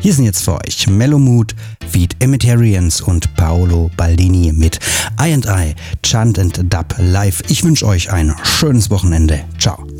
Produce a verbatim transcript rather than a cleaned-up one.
Hier sind jetzt für euch Mellow Mood, feat. Emitarians und Paolo Baldini mit I and I, Chant and Dub live. Ich wünsche euch ein schönes Wochenende. Ciao.